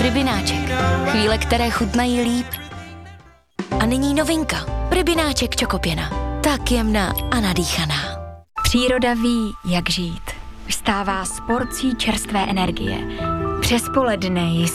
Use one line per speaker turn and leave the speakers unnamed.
Rybináček. Chvíle, které chutnají líp. A nyní novinka. Rybináček čokopěna. Tak jemná a nadýchaná.
Příroda ví, jak žít. Vstává s porcí čerstvé energie. Přes poledne ji